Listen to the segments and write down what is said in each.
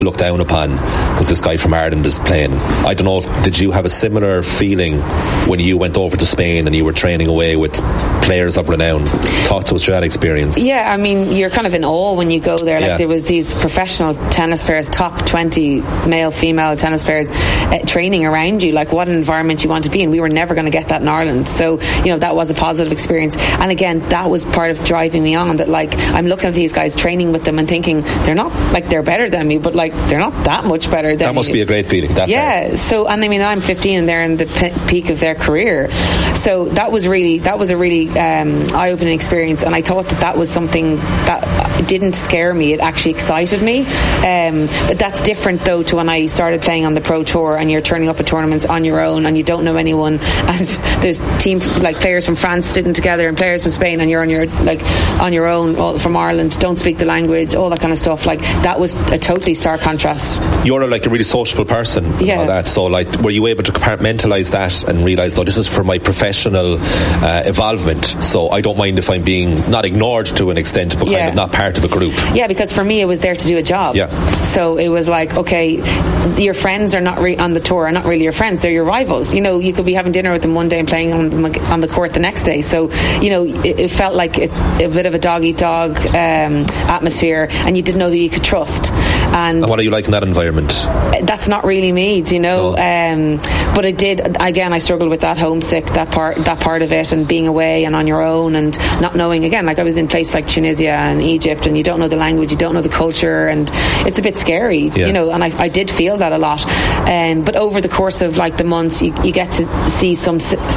looked down upon because this guy from Ireland is playing. I don't know, did you have a similar feeling when you went over to Spain and you were training away with players of renown? Talk to us through that experience. Yeah, I mean, you're kind of in awe when you go there. Like, there was these professional tennis players, top 20 male, female tennis players training around you. Like, what an environment you want to be in. We were never going to get that in Ireland. So, that was a positive experience. And again, that was part of driving me on, that like, I'm looking at these guys, training with them and thinking, they're not, like, they're better than me, but like, they're not that much better than me. That must be a great feeling. So, and I mean, I'm 15 and they're in the peak of their career. So that was a really eye-opening experience, and I thought that was something that didn't scare me. It actually excited me. But that's different though to when I started playing on the Pro Tour and you're turning up at tournaments on your own and you don't know anyone, and there's players from France sitting together and players from Spain, and you're on your own, from Ireland, don't speak the language, all that kind of stuff. Like, that was a totally stark contrast. You're like a really sociable person and all that, so like, were you able to compartmentalise that and realise, this is for my professional involvement, so I don't mind if I'm being not ignored to an extent, but kind of not part of a group? Yeah, because for me it was there to do a job. So it was like, okay, your friends are not on the tour are not really your friends, they're your rivals. You could be having dinner with them one day and playing on the court the next day. So it felt like a bit of a dog-eat-dog atmosphere, and you didn't know that you could trust. And what are you like in that environment? That's not really me, No. But it did, again, I struggled with that homesick, that part of it, and being away and on your own and not knowing, again, like I was in places like Tunisia and Egypt, and you don't know the language, you don't know the culture, and it's a bit scary, and I did feel that a lot. But over the course of like the months, you get to see some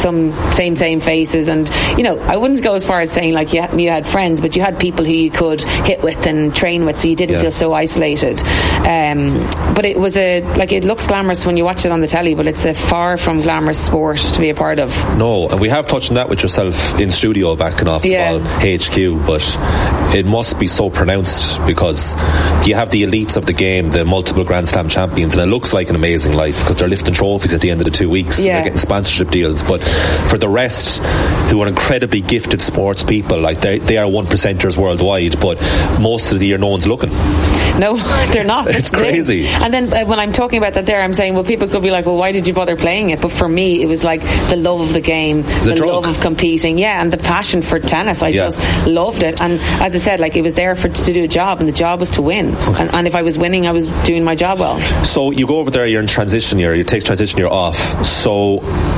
same faces, and I wouldn't go as far as saying like you had friends, but you had people who you could hit with and train with, so you didn't feel so isolated. But it was it looks glamorous when you watch it on the telly, but it's a far from glamorous sport to be a part of. No, and we have touched on that with yourself in studio back in Off the Ball HQ, but it must be so pronounced because you have the elites of the game, the multiple Grand Slam champions, and it looks like an amazing life because they're lifting trophies at the end of the 2 weeks, and they're getting sponsorship deals. But for the rest, who are incredibly gifted sports people, like they are 1%ers worldwide, but most of the year no one's looking. No, they're not. It's crazy. And then when I'm talking about that there, I'm saying, well, people could be like, well, why did you bother playing it? But for me, it was like the love of the game, the love of competing, and the passion for tennis. I just loved it. And as I said, like, it was there to do a job, and the job was to win. Okay. And if I was winning, I was doing my job well. So you go over there, you're in transition year, you take transition year off. So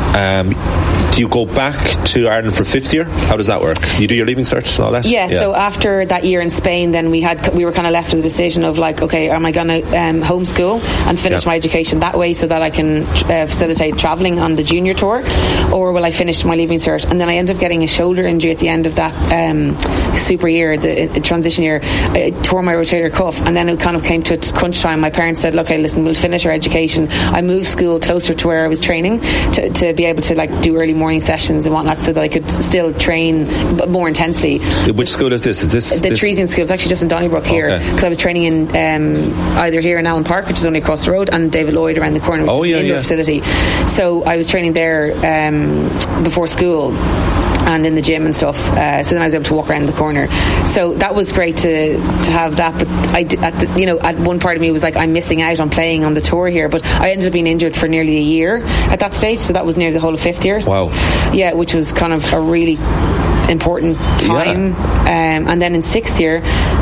do you go back to Ireland for fifth year? How does that work? You do your leaving cert and all that? Yeah, so after that year in Spain, then we were kind of left with the decision of like, okay, am I going to homeschool and finish my education that way so that I can facilitate travelling on the junior tour, or will I finish my leaving cert? And then I ended up getting a shoulder injury at the end of that super year, the transition year. I tore my rotator cuff, and then it kind of came to crunch time. My parents said, okay, listen, we'll finish our education. I moved school closer to where I was training to be able to like do early morning sessions and whatnot, so that I could still train more intensely. Which school is this? Is this the Tresian School? It's actually just in Donnybrook here, because I was training in either here in Allen Park, which is only across the road, and David Lloyd around the corner, which is an indoor facility. So I was training there before school and in the gym and stuff, so then I was able to walk around the corner. So that was great to have that, but at one part of me was like, I'm missing out on playing on the tour here, but I ended up being injured for nearly a year at that stage, so that was near the whole of fifth year. Wow. Yeah, which was kind of a really important time. And then in sixth year,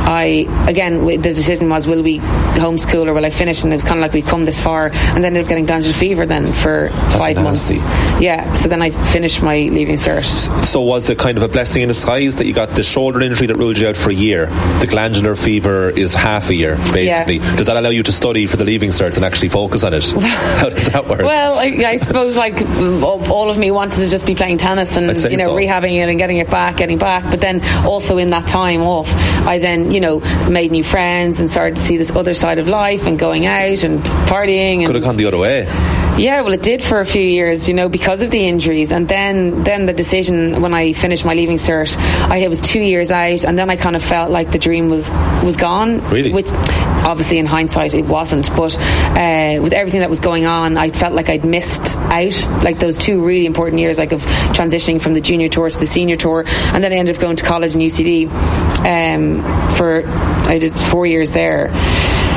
the decision was, will we homeschool or will I finish? And it was kind of like, we come this far, and then ended up getting glandular fever then for 5 months. Yeah, so then I finished my leaving cert. So was it kind of a blessing in disguise that you got the shoulder injury that ruled you out for a year? The glandular fever is half a year, basically. Yeah. Does that allow you to study for the leaving cert and actually focus on it? How does that work? Well, I suppose like all of me wanted to just be playing tennis and rehabbing it and getting back, but then also in that time off, I then made new friends and started to see this other side of life and going out and partying. And could have gone the other way. Yeah, well, it did for a few years, because of the injuries, and then the decision when I finished my leaving cert, I was 2 years out, and then I kind of felt like the dream was gone. Really? Which obviously in hindsight it wasn't, but with everything that was going on, I felt like I'd missed out like those 2 really important years, like of transitioning from the junior tour to the senior tour, and then I ended up going to college in UCD. I did 4 years there.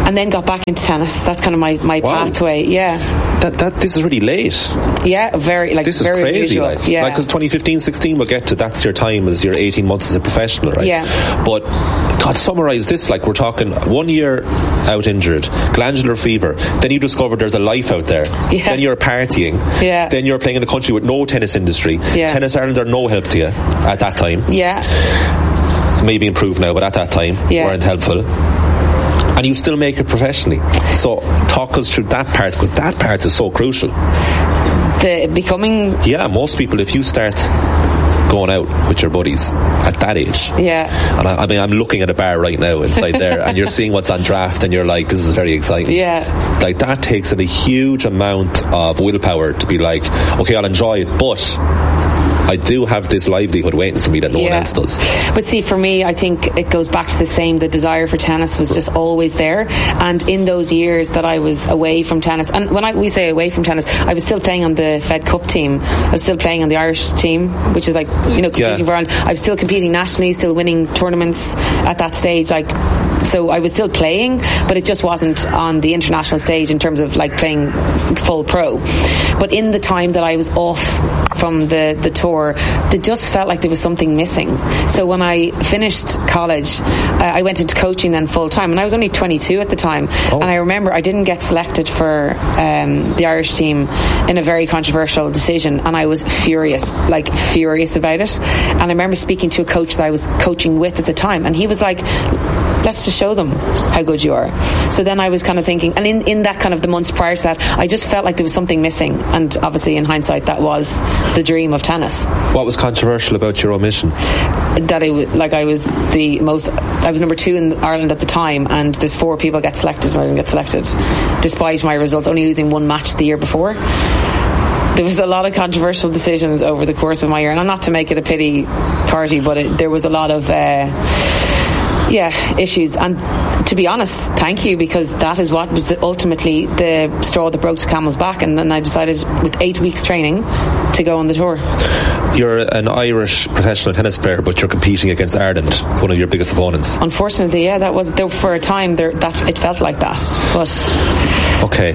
and then got back into tennis. That's kind of my pathway. Yeah. This is really late. Yeah, very this very is crazy. Unusual. Like because 2015-16 we'll get to, that's your time as your 18 months as a professional, right? Yeah. But God, summarise this. Like we're talking 1 year out injured, glandular fever. Then you discover there's a life out there. Yeah. Then you're partying. Yeah. Then you're playing in a country with no tennis industry. Yeah. Tennis Ireland are no help to you at that time. Yeah. Maybe improved now, but at that time weren't helpful. And you still make it professionally. So talk us through that part, because that part is so crucial. The becoming... Yeah, most people, if you start going out with your buddies at that age. Yeah. And I mean, I'm looking at a bar right now inside there, and you're seeing what's on draft, and you're like, this is very exciting. Yeah. Like, that takes a huge amount of willpower to be like, okay, I'll enjoy it, but I do have this livelihood waiting for me that no one else does. But see, for me, I think it goes back to the same. The desire for tennis was just always there. And in those years that I was away from tennis, and when we say away from tennis, I was still playing on the Fed Cup team. I was still playing on the Irish team, which is like, competing for Ireland. I was still competing nationally, still winning tournaments at that stage. Like, so I was still playing, but it just wasn't on the international stage in terms of like playing full pro. But in the time that I was off from the tour, it just felt like there was something missing. So when I finished college, I went into coaching then full time, and I was only 22 at the time. And I remember I didn't get selected for the Irish team in a very controversial decision, and I was furious about it. And I remember speaking to a coach that I was coaching with at the time, and he was like, let's just show them how good you are. So then I was kind of thinking, and in that kind of the months prior to that, I just felt like there was something missing. And obviously in hindsight, that was the dream of tennis. What was controversial about your omission? That I was number 2 in Ireland at the time, and there's 4 people get selected, and I didn't get selected, despite my results, only losing 1 match the year before. There was a lot of controversial decisions over the course of my year, and I'm not to make it a pity party, but there was a lot of issues. And to be honest, thank you, because that is what was ultimately the straw that broke the camel's back. And then I decided, with 8 weeks training, to go on the tour. You're an Irish professional tennis player, but you're competing against Ireland, one of your biggest opponents. Unfortunately, yeah, that was for a time that it felt like that. But okay.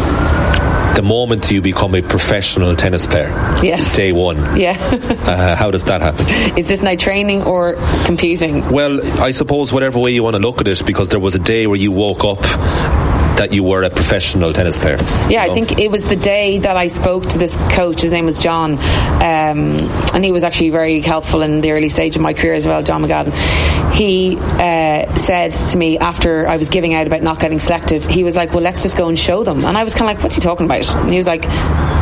The moment you become a professional tennis player, yes, day one, how does that happen? Is this now training or competing? Well, I suppose whatever way you want to look at it, because there was a day where you woke up that you were a professional tennis player. Yeah, I think it was the day that I spoke to this coach. His name was John, and he was actually very helpful in the early stage of my career as well, John McGadden. He said to me, after I was giving out about not getting selected, he was like, well, let's just go and show them. And I was kind of like, what's he talking about? And he was like,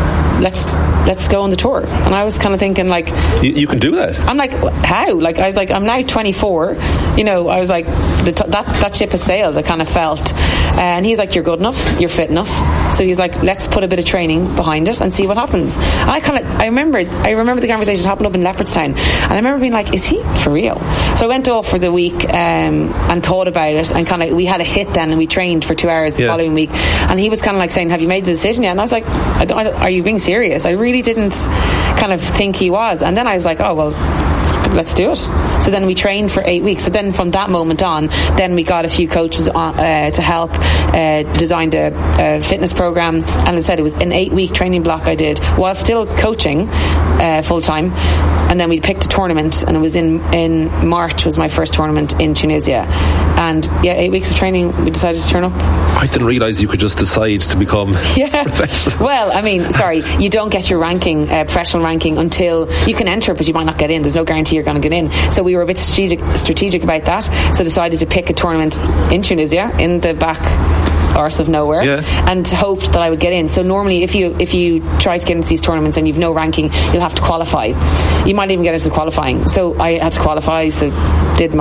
let's go on the tour. And I was kind of thinking, like, you can do that. I'm like, how? Like, I was like, I'm now 24. I was like, that ship has sailed. I kind of felt. And he's like, you're good enough, you're fit enough. So he's like, let's put a bit of training behind it and see what happens. And I remember the conversation happened up in Leopardstown, and I remember being like, is he for real? So I went off for the week and thought about it, and we had a hit then, and we trained for 2 hours the following week. And he was kind of like saying, have you made the decision yet? And I was like, are you being serious? I really didn't kind of think he was. And then I was like, oh well, let's do it. So then we trained for 8 weeks. So then from that moment on, then we got a few coaches to help, designed a fitness program, and as I said, it was an 8-week training block I did while still coaching full time. And then we picked a tournament, and it was in March was my first tournament in Tunisia. And 8 weeks of training, we decided to turn up. I didn't realise you could just decide to become professional. Well, I mean, sorry, you don't get your ranking, professional ranking, until you can enter, but you might not get in. There's no guarantee you're going to get in. So we were a bit strategic about that. So decided to pick a tournament in Tunisia, in the back arse of nowhere, and hoped that I would get in. So normally if you try to get into these tournaments and you've no ranking, you'll have to qualify. You might even get into qualifying. So I had to qualify, so did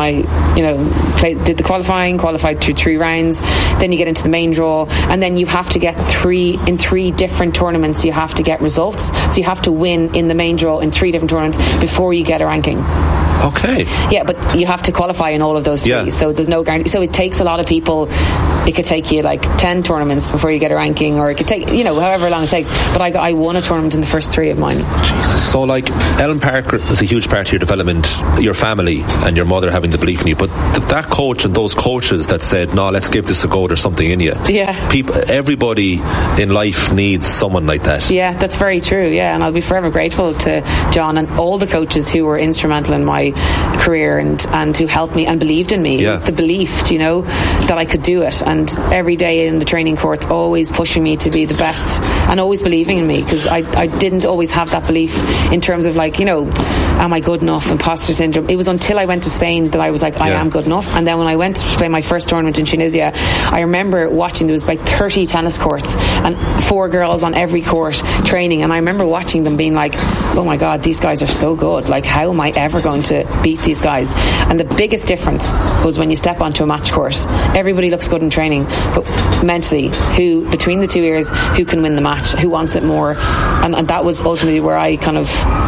did the qualified through 3 rounds, then you get into the main draw, and then you have to get 3 different tournaments. You have to get results, so you have to win in the main draw in 3 different tournaments before you get a ranking. Okay. Yeah, but you have to qualify in all of those 3, so there's no guarantee. So it takes a lot of people. It could take you like like 10 tournaments before you get a ranking, or it could take, you know, however long it takes. But I won a tournament in the first 3 of mine. Jesus. So like Ellen Parker is a huge part of your development, your family and your mother having the belief in you, but that coach and those coaches that said, no, let's give this a go, there's something in you. Yeah. Everybody in life needs someone like that. Yeah, that's very true. Yeah, and I'll be forever grateful to John and all the coaches who were instrumental in my career and who helped me and believed in me. It was the belief, you know, that I could do it, and every day in the training courts always pushing me to be the best and always believing in me, because I didn't always have that belief in terms of like, you know, am I good enough, imposter syndrome. It was until I went to Spain that I was like, I am good enough. And then when I went to play my first tournament in Tunisia, I remember watching, there was like 30 tennis courts and 4 girls on every court training, and I remember watching them being like, oh my god, these guys are so good, like how am I ever going to beat these guys? And the biggest difference was when you step onto a match course, everybody looks good in training, but mentally, who between the 2 ears, who can win the match, who wants it more, and that was ultimately where I kind of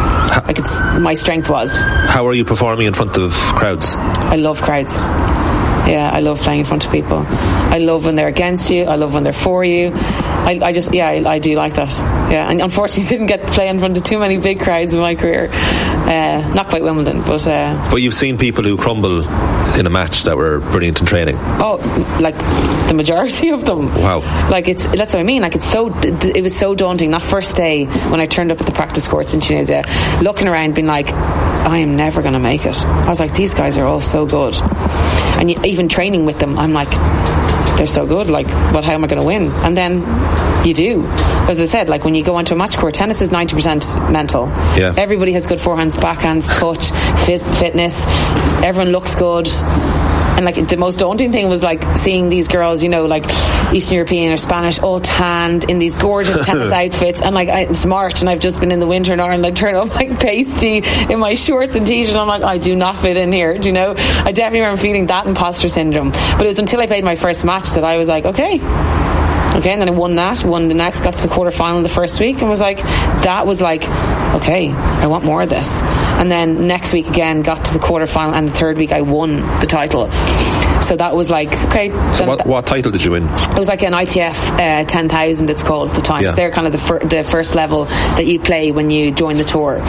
my strength was. How are you performing in front of crowds? I love crowds. Yeah, I love playing in front of people. I love when they're against you. I love when they're for you. I do like that. Yeah, and unfortunately didn't get to play in front of too many big crowds in my career. Not quite Wimbledon, but... But you've seen people who crumble in a match that were brilliant in training. Oh, like the majority of them. Wow. Like that's what I mean. Like it was so daunting that first day when I turned up at the practice courts in Tunisia, looking around, being like, I am never going to make it. I was like, these guys are all so good, and even training with them, I'm like, they're so good. Like, well, how am I going to win? And then you do. As I said, like when you go onto a match court, tennis is 90% mental. Yeah. Everybody has good forehands, backhands, touch, fitness. Everyone looks good. And like the most daunting thing was like seeing these girls, you know, like Eastern European or Spanish, all tanned in these gorgeous tennis outfits, and like it's March and I've just been in the winter in Ireland, like turn up like pasty in my shorts and t-shirt, and I'm like, I do not fit in here, do you know? I definitely remember feeling that imposter syndrome. But it was until I played my first match that I was like, okay, and then I won the next, got to the quarterfinal the first week, and was like, that was like, okay, I want more of this. And then next week again, got to the quarterfinal, and the third week I won the title. So that was like, okay. So what title did you win? It was like an ITF 10,000, it's called at the time. Yeah. So they're kind of the first level that you play when you join the tour.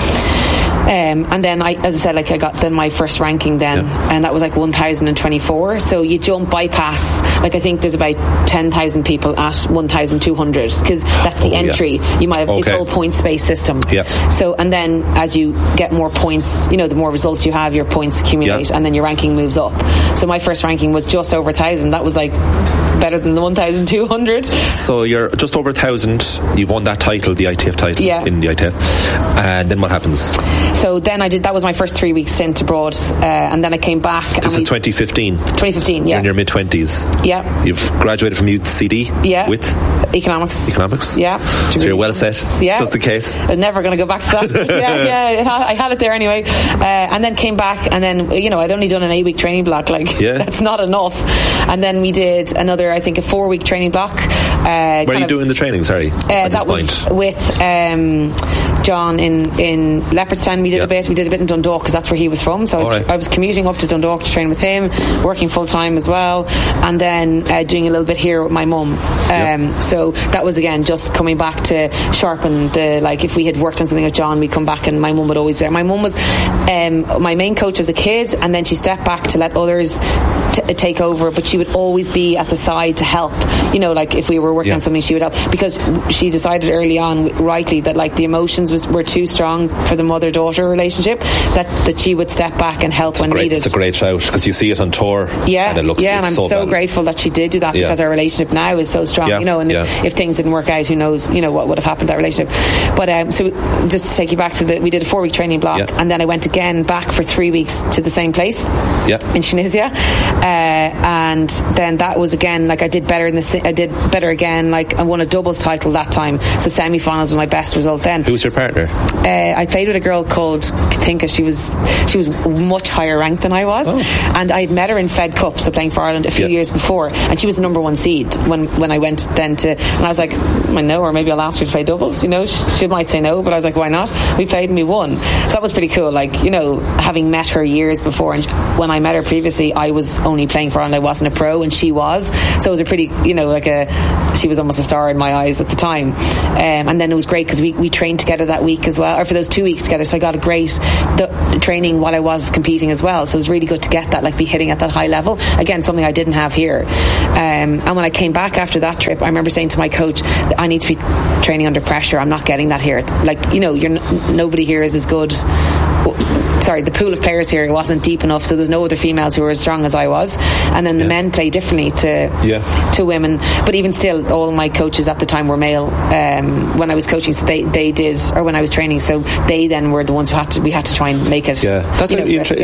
And then as I said, like I got then my first ranking then, and that was like 1,024. So you jump bypass, like I think there's about 10,000 people at 1,200, because that's the entry. You might have it's all points based system. Yeah. So and then as you get more points, you know, the more results you have, your points accumulate, and then your ranking moves up. So my first ranking was just over 1,000. That was like better than the 1,200. So you're just over 1,000. You've won that title, the ITF title, in the ITF. And then what happens? So then I did, that was my first 3 week stint abroad, and then I came back. This is 2015. 2015, yeah. You're in your mid-20s. Yeah. You've graduated from UCD. Yeah. With? Economics. Yeah. So you're well set, just in case. I'm never going to go back to that. But I had it there anyway. And then came back, and then, you know, I'd only done an 8-week training block. Like, that's not enough. And then we did another, I think, a 4-week training block. Where are you doing the training, sorry? That was with John in Leopardstown. We did a bit. We did a bit in Dundalk, because that's where he was from. So I was commuting up to Dundalk to train with him, working full time as well, and then doing a little bit here with my mum. So that was again just coming back to sharpen the, like, if we had worked on something with John, we'd come back and my mum would always be there. My mum was my main coach as a kid, and then she stepped back to let others take over, but she would always be at the side to help. You know, like if we were working on something, she would help, because she decided early on, rightly, that like the emotions were too strong for the mother-daughter relationship, that she would step back and help when needed. It's a great shout, because you see it on tour. And it looks and I'm so grateful that she did do that, because our relationship now is so strong. You know, and if things didn't work out, who knows, you know, what would have happened to that relationship. But so just to take you back to we did a 4-week training block, and then I went again back for 3 weeks to the same place in Tunisia, and then that was again, like I did better again, like I won a doubles title that time, so semi-finals was my best result then. Who was your partner? I played with a girl called Katinka. She was much higher ranked than I was, and I had met her in Fed Cup, so playing for Ireland a few years before, and she was the number 1 seed when I went then to, and I was like, I know, or maybe I'll ask her to play doubles, you know, she might say no, but I was like, why not? We played and we won. So that was pretty cool, like, you know, having met her years before, and when I met her previously, I was only playing for Ireland, I wasn't a pro, and she was, So it was a pretty, she was almost a star in my eyes at the time. And then it was great because we trained together that week as well, or for those 2 weeks together. So I got a great training while I was competing as well. So it was really good to get that, like be hitting at that high level. Again, something I didn't have here. And when I came back after that trip, I remember saying to my coach, I need to be training under pressure. I'm not getting that here. Like, nobody here is as good. The pool of players here wasn't deep enough, so there's no other females who were as strong as I was. And then the men play differently to women. But even still, all my coaches at the time were male. When I was coaching, so they did, or when I was training, so they then were the ones we had to try and make it. Yeah, that's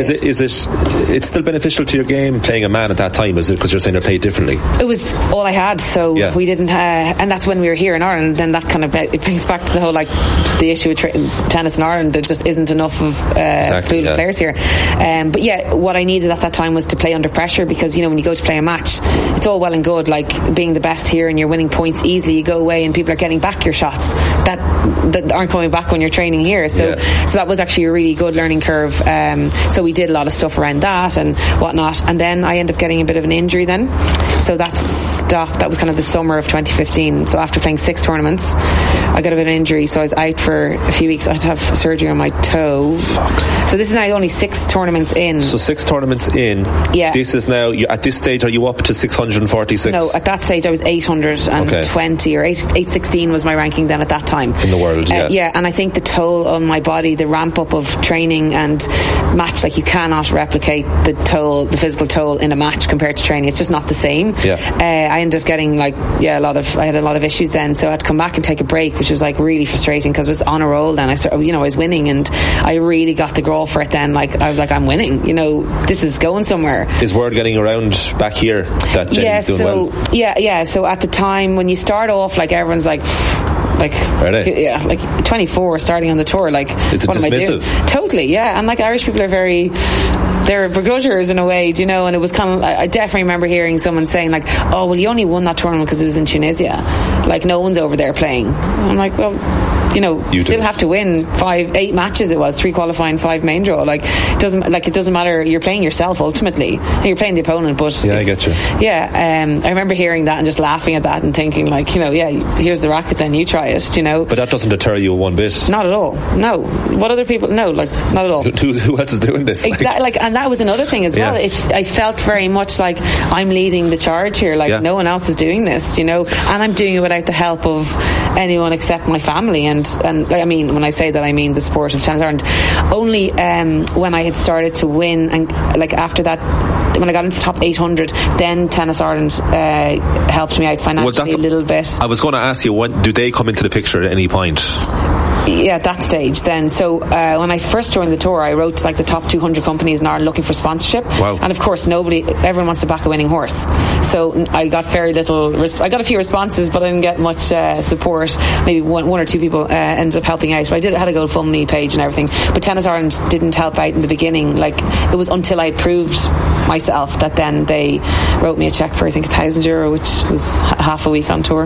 it's still beneficial to your game playing a man at that time? Is it because you're saying they played differently? It was all I had, so we didn't. And that's when we were here in Ireland. Then that kind of it brings back to the whole the issue with tennis in Ireland. There just isn't enough of pool of players here. But what I needed at that time was to play under pressure, because when you go to play a match, it's all well and good like being the best here and you're winning points easily. You go away and people are getting back your shots that aren't coming back when you're training here. So that was actually a really good learning curve. So we did a lot of stuff around that and whatnot. And then I ended up getting a bit of an injury then. So that stopped. That was kind of the summer of 2015. So after playing 6 tournaments, I got a bit of an injury. So I was out for a few weeks. I had to have surgery on my toe. Fuck. So this is now only 6 tournaments in. So 6 tournaments in. Yeah. This is now, at this stage, are you up to 646? No, at that stage I was 820 or 816 was my ranking then at that time. In the world, yeah, and I think the toll on my body, the ramp up of training and match, you cannot replicate the physical toll in a match compared to training. It's just not the same. Yeah. I ended up getting I had a lot of issues then, so I had to come back and take a break, which was really frustrating because I was on a roll then. I was winning and I really got the growl for it then. I was like, I'm winning, this is going somewhere. Is word getting around back here that Jenny's doing well? Yeah, so at the time when you start off, everyone's like 24 starting on the tour, it's what dismissive. am I doing? Totally, yeah. And Irish people are they're begrudgers in a way, and it was kind of, I definitely remember hearing someone saying oh well, you only won that tournament because it was in Tunisia, no one's over there playing. I'm like, well, you still have to win 8 matches. It was 3 qualifying, 5 main draw. It doesn't matter. You're playing yourself ultimately. You're playing the opponent, but I get you. Yeah, I remember hearing that and just laughing at that and thinking here's the racket. Then you try it. But that doesn't deter you one bit. Not at all. No. What other people? No, not at all. Who else is doing this? Exactly. And that was another thing as well. I felt very much like I'm leading the charge here. No one else is doing this. And I'm doing it without the help of anyone except my family. And I mean, when I say that, I mean the sport of Tennis Ireland. Only when I had started to win and after that, when I got into the top 800, then Tennis Ireland helped me out financially a little bit. I was going to ask you, do they come into the picture at any point? Yeah, at that stage then. So when I first joined the tour, I wrote to the top 200 companies in Ireland looking for sponsorship. Wow. And of course everyone wants to back a winning horse. So I got very little I got a few responses, but I didn't get much support. Maybe one or 2 people ended up helping out. But I had a GoFundMe page and everything, but Tennis Ireland didn't help out in the beginning. It was until I proved myself that then they wrote me a cheque for I think €1,000, which was half a week on tour.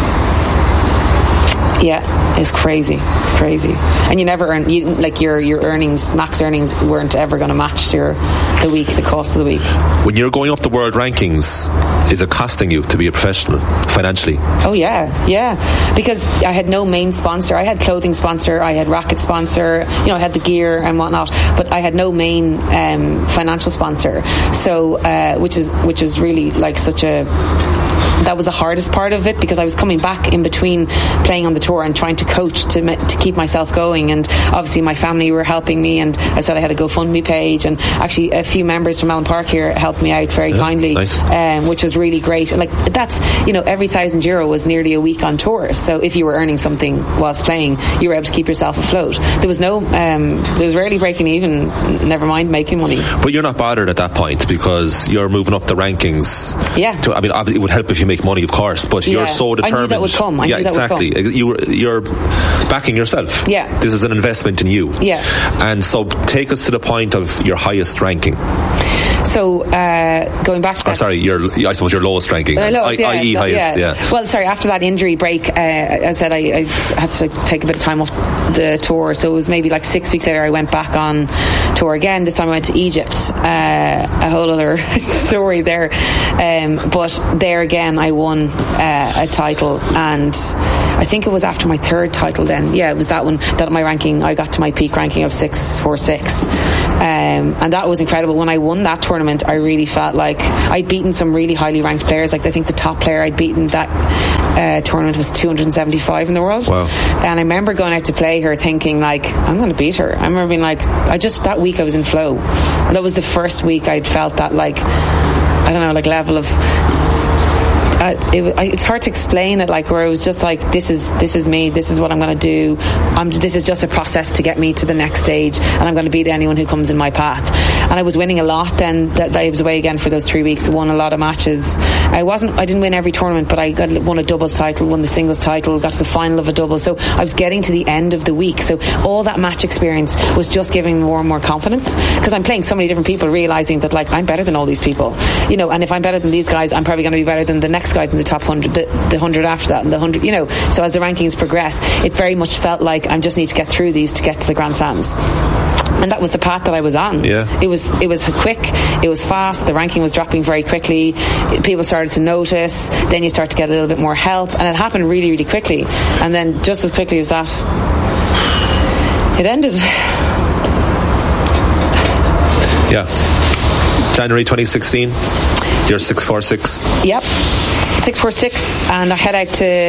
Yeah, it's crazy. It's crazy, and you never earn your earnings, max earnings, weren't ever going to match the cost of the week. When you're going up the world rankings, is it costing you to be a professional financially? Oh yeah, because I had no main sponsor. I had clothing sponsor, I had racket sponsor, I had the gear and whatnot, but I had no main financial sponsor. So which is really that was the hardest part of it, because I was coming back in between playing on the tour and trying to coach to keep myself going, and obviously my family were helping me, and I said I had a GoFundMe page, and actually a few members from Allen Park here helped me out very kindly, nice. Which was really great. That's every €1,000 was nearly a week on tour, so if you were earning something whilst playing, you were able to keep yourself afloat. There was rarely breaking even, never mind making money. But you're not bothered at that point because you're moving up the rankings. Yeah. It would help if you make money, of course, but you're so determined. I knew that would come. Exactly. You're backing yourself. Yeah. This is an investment in you. Yeah. And so take us to the point of your highest ranking. So going back to that, I suppose your lowest ranking, lowest, i.e. highest. Yeah. Well, sorry, after that injury break, I said I had to take a bit of time off the tour, so it was maybe like 6 weeks later I went back on tour again. This time I went to Egypt. A whole other story there, but there again I won a title, and I think it was after my third title then. Yeah, it was that one that my ranking, I got to my peak ranking of 646, and that was incredible. When I won that tournament, I really felt like I'd beaten some really highly ranked players. Like I think the top player I'd beaten that tournament was 275 in the world. Wow. And I remember going out to play her thinking like, I'm going to beat her. I remember being like, that week I was in flow, and that was the first week I'd felt that, like, I don't know, like level of it's hard to explain it, like, where it was just like, this is me, this is what I'm going to do, this is just a process to get me to the next stage, and I'm going to beat anyone who comes in my path. And I was winning a lot then. That I was away again for those 3 weeks, won a lot of matches. I didn't win every tournament, but I won a doubles title, won the singles title, got to the final of a double. So I was getting to the end of the week, so all that match experience was just giving me more and more confidence, because I'm playing so many different people, realising that, like, I'm better than all these people, you know, and if I'm better than these guys, I'm probably going to be better than the next guys in the top 100, the 100 after that, and the 100, you know. So as the rankings progress, it very much felt like I just need to get through these to get to the Grand Slams. And that was the path that I was on. Yeah. It was quick, it was fast, the ranking was dropping very quickly, people started to notice, then you start to get a little bit more help, and it happened really, really quickly. And then just as quickly as that, it ended. Yeah. January 2016, you're 646. Yep. 646, and I head out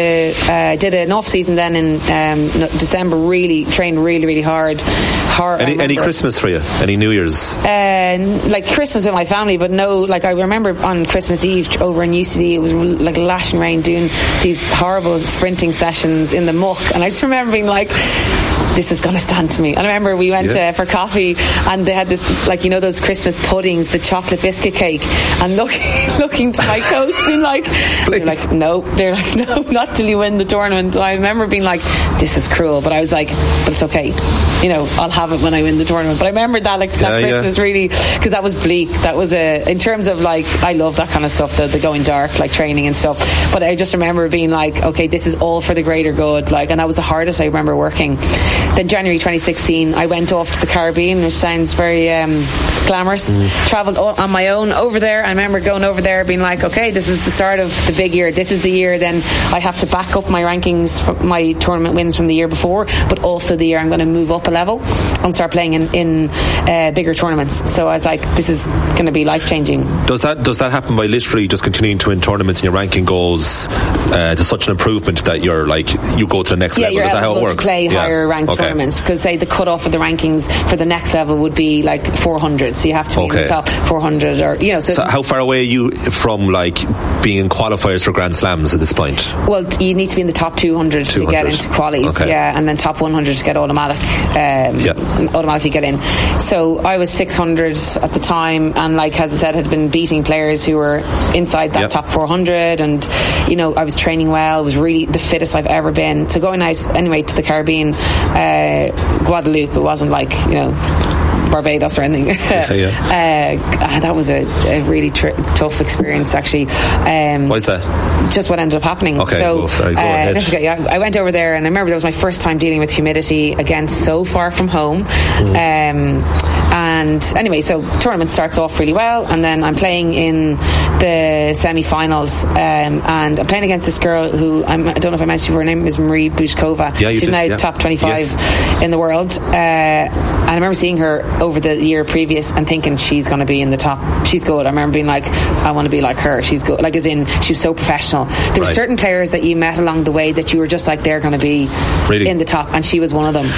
to did an off season then in December. Really trained really hard. Any Christmas for you? Any New Year's? Like Christmas with my family, but no. Like I remember on Christmas Eve over in UCD, it was like lashing rain, doing these horrible sprinting sessions in the muck, and I just remember being like, this is going to stand to me. And I remember we went for coffee, and they had this, like, you know, those Christmas puddings, the chocolate biscuit cake, and looking to my coach being like, they're like, no, not till you win the tournament. And I remember being like, this is cruel, but I was like, but it's okay, you know, I'll have it when I win the tournament. But I remember that, like, that Christmas really, because that was bleak. That was in terms of, like, I love that kind of stuff, the going dark, like training and stuff. But I just remember being like, okay, this is all for the greater good, like, and that was the hardest I remember working. Then January 2016, I went off to the Caribbean, which sounds very glamorous. Travelled on my own over there. I remember going over there being like, okay, this is the start of the big year. This is the year then I have to back up my rankings from my tournament wins from the year before, but also the year I'm going to move up a level and start playing in bigger tournaments. So I was like, this is going to be life-changing. Does that happen by literally just continuing to win tournaments and your ranking goes to such an improvement that you're like, you go to the next level? Is that how it works? To play higher ranked tournaments, because say the cut-off of the rankings for the next level would be like 400, so you have to be in the top 400, or, you know. So how far away are you from, like, being in qualifiers for Grand Slams at this point? Well, you need to be in the top 200 to get into qualies, and then top 100 to get automatically get in. So I was 600 at the time, and, like, as I said, had been beating players who were inside that top 400, and, you know, I was training well. It was really the fittest I've ever been. So going out anyway to the Caribbean, Guadeloupe, it wasn't like, you know, Barbados or anything. That was a really tough experience, actually. Why is that? Just what ended up happening. Okay, so, sorry, go ahead. I went over there, and I remember that was my first time dealing with humidity, again, so far from home. And anyway, so tournament starts off really well, and then I'm playing in the semi-finals, and I'm playing against this girl who, I don't know if I mentioned her name is Marie Bushkova. She's now top 25 in the world. And I remember seeing her over the year previous and thinking she's going to be in the top. She's good. I remember being like, I want to be like her. She's good. Like, as in, she was so professional. There were certain players that you met along the way that you were just like, they're going to be in the top, and she was one of them.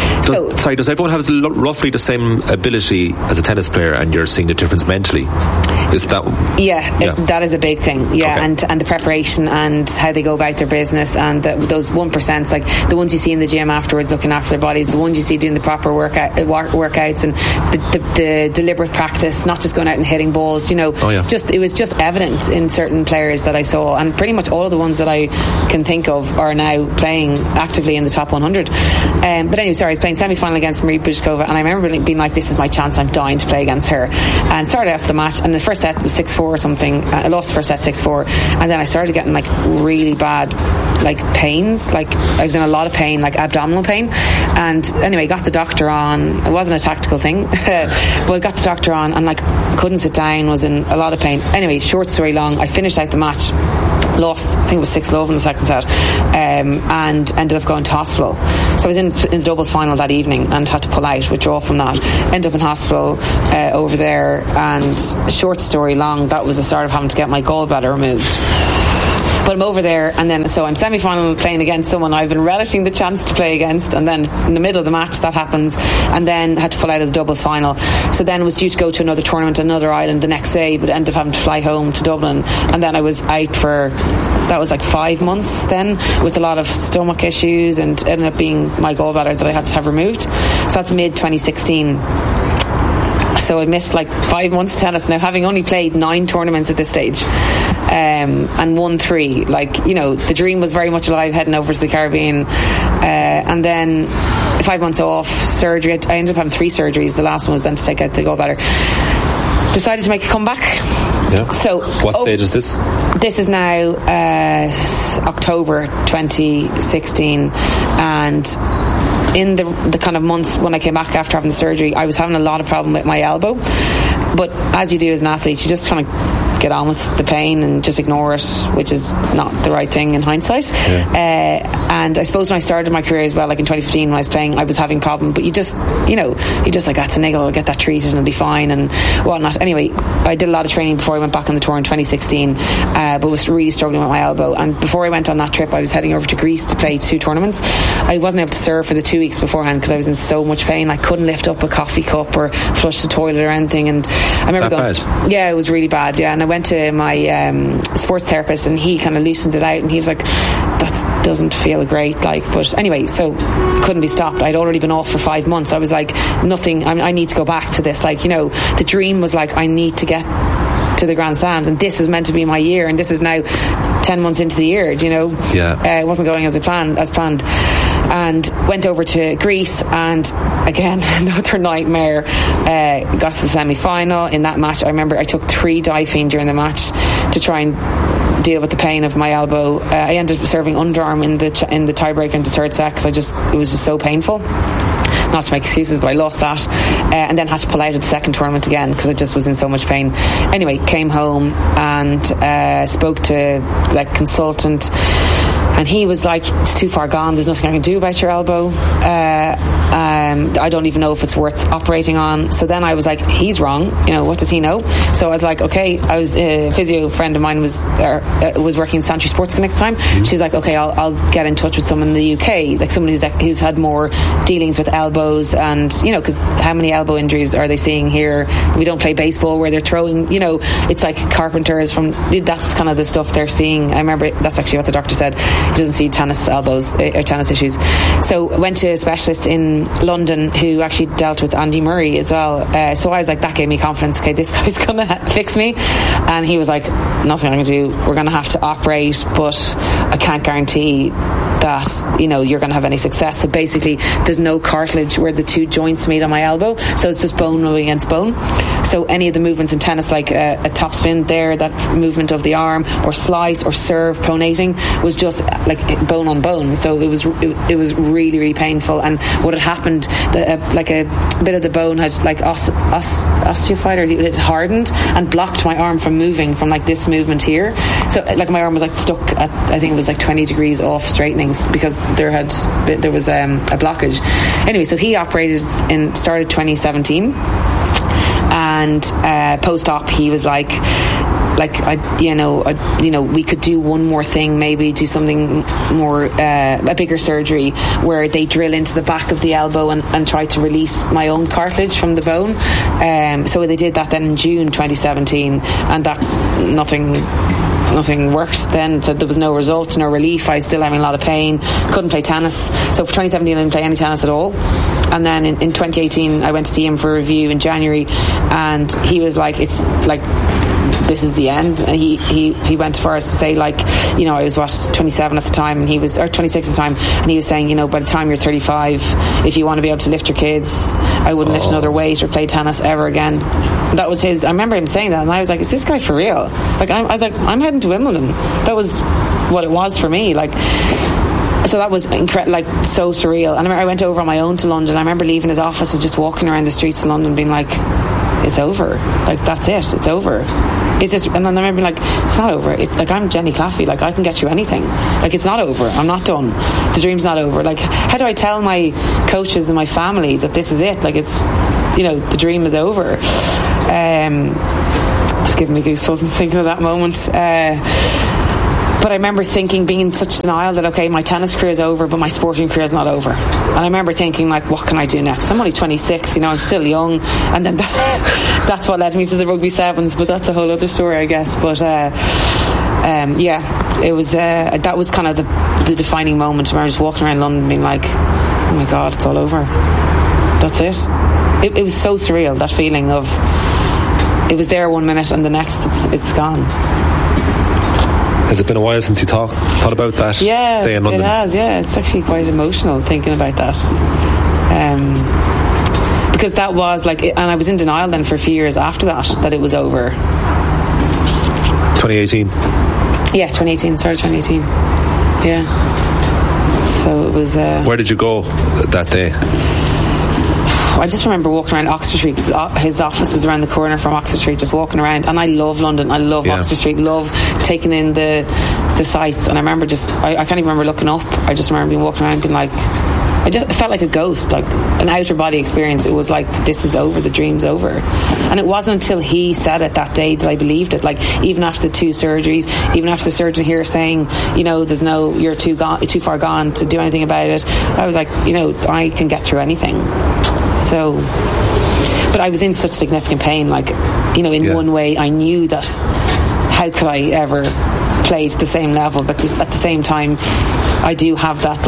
Does everyone have roughly the same ability as a tennis player, and you're seeing the difference mentally? Is that? That is a big thing. Yeah, okay. and the preparation and how they go about their business, and those 1%, like the ones you see in the gym afterwards looking after their bodies, the ones you see doing the proper workouts, and the deliberate practice, not just going out and hitting balls. It was just evident in certain players that I saw, and pretty much all of the ones that I can think of are now playing actively in the top 100. But anyway, I was playing semi-final against Marie Buzkova, and I remember being like, this is my chance, I'm dying to play against her. And started off the match, and the first set was 6-4 or something. I lost the first set 6-4, and then I started getting like really bad like pains, like I was in a lot of pain, like abdominal pain. And anyway, got the doctor on. It wasn't a tactical thing but I got the doctor on, and like couldn't sit down, was in a lot of pain. Anyway, short story long, I finished out the match, lost, I think it was 6-love in the second set, and ended up going to hospital. So I was in the doubles final that evening and had to pull out, withdraw from that. Ended up in hospital over there, and short story long, that was the start of having to get my gallbladder removed. But I'm over there, and then so I'm semi-final playing against someone I've been relishing the chance to play against, and then in the middle of the match that happens, and then had to pull out of the doubles final. So then was due to go to another tournament, another island the next day, but ended up having to fly home to Dublin, and then I was out for, that was like 5 months then, with a lot of stomach issues, and ended up being my gallbladder that I had to have removed. So that's mid 2016. So I missed like 5 months of tennis now, having only played 9 tournaments at this stage, and won 3. Like, the dream was very much alive heading over to the Caribbean, and then 5 months off, surgery. I ended up having 3 surgeries. The last one was then to take out the gallbladder. Decided to make a comeback. Yeah. So what stage is this? This is now October 2016, and in the kind of months when I came back after having the surgery, I was having a lot of problem with my elbow. But as you do as an athlete, you just kind of get on with the pain and just ignore it, which is not the right thing in hindsight. And I suppose when I started my career as well, like in 2015 when I was playing, I was having problem, but you just like, that's a niggle, I'll get that treated and it'll be fine and whatnot. Anyway, I did a lot of training before I went back on the tour in 2016, but was really struggling with my elbow. And before I went on that trip, I was heading over to Greece to play 2 tournaments. I wasn't able to serve for the 2 weeks beforehand because I was in so much pain. I couldn't lift up a coffee cup or flush the toilet or anything. And I remember going, bad? Yeah, it was really bad. Yeah, and I went to my sports therapist, and he kind of loosened it out, and he was like, that doesn't feel great, like. But anyway, so couldn't be stopped. I'd already been off for 5 months. I was like, nothing, I need to go back to this. Like, the dream was like, I need to get to the Grand Slams, and this is meant to be my year, and this is now 10 months into the year. It wasn't going as planned, and went over to Greece, and again another nightmare. Got to the semi-final. In that match, I remember I took 3 Difene during the match to try and deal with the pain of my elbow. I ended up serving underarm in the tiebreaker in the third set because it was just so painful. Not to make excuses, but I lost that, and then had to pull out of the second tournament again because I just was in so much pain. Anyway, came home and spoke to like consultant, and he was like, it's too far gone, there's nothing I can do about your elbow. I don't even know if it's worth operating on. So then I was like, he's wrong, what does he know? So I was like, okay. I was a physio friend of mine was working in Santry Sports Clinic at the time. Mm-hmm. She's like, okay, I'll get in touch with someone in the UK, like someone who's had more dealings with elbows, and because how many elbow injuries are they seeing here? We don't play baseball where they're throwing, it's like carpenters that's kind of the stuff they're seeing. I remember that's actually what the doctor said. He doesn't see tennis elbows or tennis issues. So went to a specialist in London who actually dealt with Andy Murray as well. So I was like, that gave me confidence. Okay, this guy's gonna fix me. And he was like, nothing I'm gonna do. We're gonna have to operate, but I can't guarantee that you're going to have any success. So basically there's no cartilage where the 2 joints meet on my elbow, so it's just bone rubbing against bone. So any of the movements in tennis, like a topspin there, that movement of the arm, or slice or serve pronating, was just like bone on bone. So it was really, really painful. And what had happened, like a bit of the bone had like osteophyte, or it hardened and blocked my arm from moving from like this movement here. So like my arm was like stuck at, I think it was like 20 degrees off straightening because there was a blockage. Anyway, so he operated started 2017, and post-op he was like we could do one more thing, maybe do something more, a bigger surgery where they drill into the back of the elbow and try to release my own cartilage from the bone. So they did that then in June 2017, and that nothing worked then, so there was no result, no relief. I was still having a lot of pain, couldn't play tennis. So for 2017 I didn't play any tennis at all. And then in 2018 I went to see him for a review in January, and he was like, it's like, this is the end. And he went as far as to say, like, I was 27 at the time, and he was, or 26 at the time, and he was saying, by the time you're 35, if you want to be able to lift your kids, I wouldn't lift another weight or play tennis ever again. That was his. I remember him saying that, and I was like, is this guy for real? Like, I was like, I'm heading to Wimbledon. That was what it was for me. Like, so that was like so surreal. And I went over on my own to London. I remember leaving his office and just walking around the streets of London being like, it's over. Like, that's it. It's over. Is this? And then I remember being like, it's not over. Like, I'm Jenny Claffey. Like, I can get you anything. Like, it's not over. I'm not done. The dream's not over. Like, how do I tell my coaches and my family that this is it? Like, it's, the dream is over. It's giving me goosebumps thinking of that moment. But I remember being in such denial that, okay, my tennis career is over, but my sporting career is not over. And I remember thinking, like, what can I do next? I'm only 26, I'm still young. And then that's what led me to the rugby sevens, but that's a whole other story, I guess. But it was that was kind of the defining moment. I remember just walking around London being like, oh my God, it's all over. That's it. It was so surreal, that feeling of, it was there 1 minute and the next it's gone. Has it been a while since you thought about that day in London? It has, yeah. It's actually quite emotional thinking about that. Because that was like, and I was in denial then for a few years after that it was over. 2018? Yeah, 2018, started 2018. Yeah. So it was... Where did you go that day? I just remember walking around Oxford Street, because his office was around the corner from Oxford Street, just walking around. And I love London. I love Oxford Street. Love taking in the sights. And I remember I can't even remember looking up. I just remember being walking around being like, it felt like a ghost, like an outer body experience. It was like, this is over, the dream's over. And it wasn't until he said it that day that I believed it. Like, even after the 2 surgeries, even after the surgeon here saying, you're too far gone to do anything about it, I was like, I can get through anything. So, but I was in such significant pain, like, in one way I knew that how could I ever play to the same level, but at the same time I do have that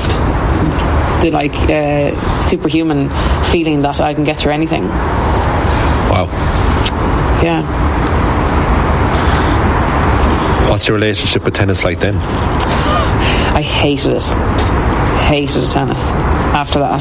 superhuman feeling that I can get through anything. Wow. Yeah. What's your relationship with tennis like then? I hated tennis after that.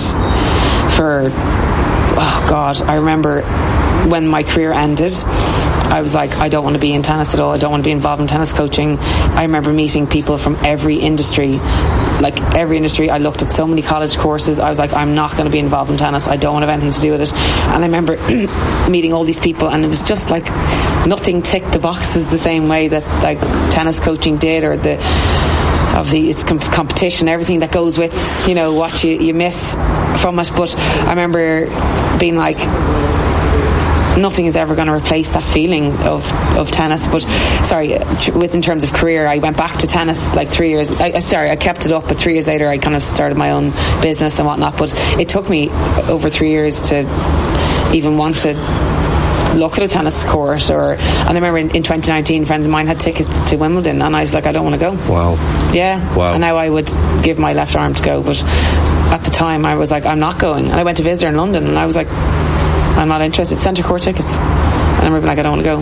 I remember when my career ended, I was like, I don't want to be in tennis at all. I don't want to be involved in tennis coaching. I remember meeting people from every industry. I looked at so many college courses. I was like, I'm not going to be involved in tennis. I don't want to have anything to do with it. And I remember meeting all these people, and it was just like nothing ticked the boxes the same way that like tennis coaching did, or obviously it's competition, everything that goes with what you miss from it. But I remember being like, nothing is ever going to replace that feeling of tennis. But in terms of career, I went back to tennis like 3 years. I kept it up, but 3 years later I kind of started my own business and whatnot. But it took me over 3 years to even want to look at a tennis court. And I remember in 2019 friends of mine had tickets to Wimbledon, and I was like, I don't want to go. Wow. Yeah. Wow. And now I would give my left arm to go, but at the time I was like, I'm not going. And I went to visit her in London, and I was like, I'm not interested. Centre court tickets. And I remember like, I don't want to go.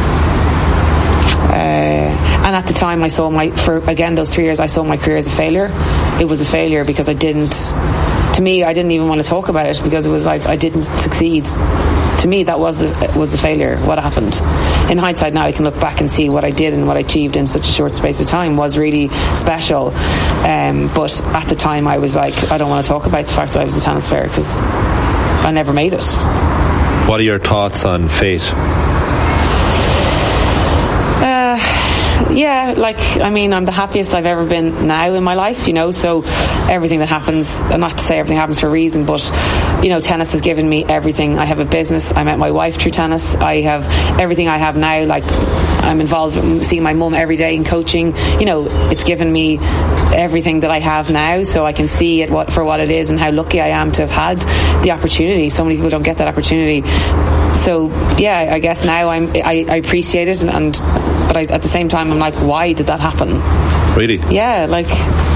And at the time I saw those 3 years I saw my career as a failure. It was a failure because I didn't even want to talk about it, because it was like I didn't succeed. To me, that was a failure. What happened? In hindsight now, I can look back and see what I did and what I achieved in such a short space of time was really special. But at the time I was like, I don't want to talk about the fact that I was a tennis player, because I never made it. What are your thoughts on fate? Yeah, like, I mean, I'm the happiest I've ever been now in my life, you know, so everything that happens, not to say everything happens for a reason, but, you know, tennis has given me everything. I have a business. I met my wife through tennis. I have everything I have now. Like, I'm involved in seeing my mum every day in coaching. You know, it's given me everything that I have now, so I can see it for what it is and how lucky I am to have had the opportunity. So many people don't get that opportunity. So yeah, I guess now I appreciate it, but at the same time I'm like, why did that happen? Really? Yeah, like,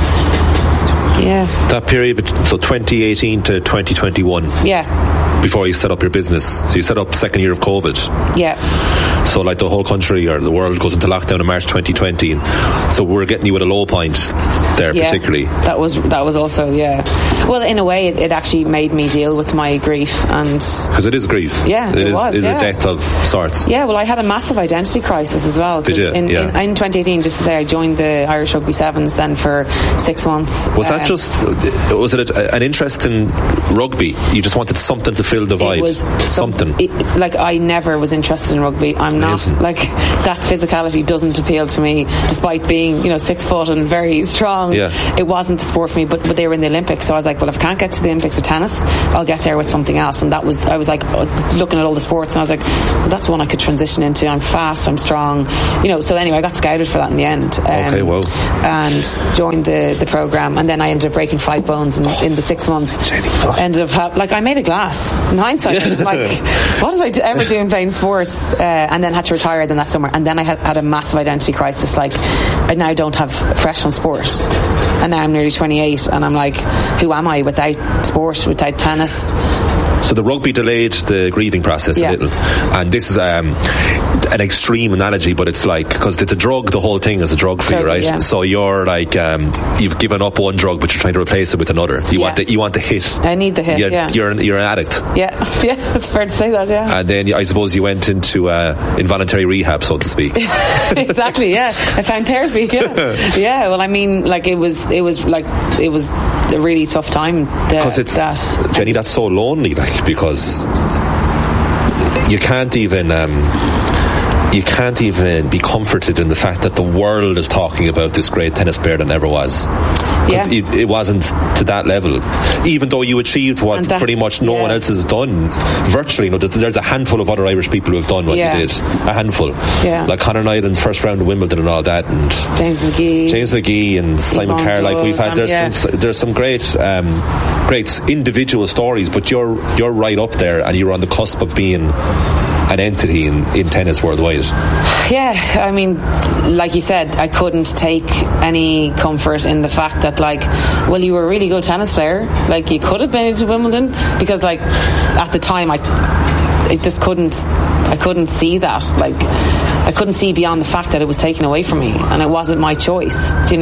yeah. That period, so 2018 to 2021. Yeah. Before you set up your business. So you set up second year of COVID. Yeah. So like the whole country or the world goes into lockdown in March 2020. So we're getting you at a low point there, yeah, particularly. That was also, yeah. Well, in a way, it actually made me deal with my grief. Because it is grief. Yeah, it is a death of sorts. Yeah, well, I had a massive identity crisis as well. Did you? In 2018, just to say, I joined the Irish Rugby Sevens then for 6 months. Was it an interest in rugby? You just wanted something to fill the vibe? It was something. Like, I never was interested in rugby. I'm not, like, that physicality doesn't appeal to me, despite being, 6 foot and very strong. Yeah. It wasn't the sport for me, but they were in the Olympics, so I was like, well, if I can't get to the Olympics with tennis, I'll get there with something else. And I was like, looking at all the sports, and I was like, well, that's one I could transition into. I'm fast, I'm strong, so anyway, I got scouted for that in the end. Okay, wow. And joined the program, and then I ended up breaking 5 bones in the 6 months. Ended up I made a glass. In hindsight, like, what did I ever do in playing sports? And then had to retire then that summer, and then I had a massive identity crisis. Like, I now don't have professional sport, and now I'm nearly 28, and I'm like, who am I without sport, without tennis? So the rugby delayed the grieving process a little, and this is an extreme analogy, but it's like, because it's a drug, the whole thing is a drug for you, right? Yeah. So you're like, you've given up one drug, but you're trying to replace it with another. You want the hit. I need the hit. You're an addict. Yeah, it's fair to say that. Yeah. And then I suppose you went into involuntary rehab, so to speak. Exactly. Yeah, I found therapy. Yeah. Yeah. Well, I mean, like, it was a really tough time. Because Jenny, that's so lonely, like, because you can't even be comforted in the fact that the world is talking about this great tennis player that never was. Yeah. It wasn't to that level, even though you achieved what pretty much no one else has done virtually. There's a handful of other Irish people who have done what you did, a handful, like Conor Knight first round of Wimbledon and all that, and James McGee and Simon Kerr. Like, we've had there's some great individual stories, but you're right up there, and you're on the cusp of being an entity in tennis worldwide. Yeah, I mean, like you said, I couldn't take any comfort in the fact that, like, well, you were a really good tennis player, like, you could have been into Wimbledon, because, like, at the time I couldn't see that. Like, I couldn't see beyond the fact that it was taken away from me, and it wasn't my choice. It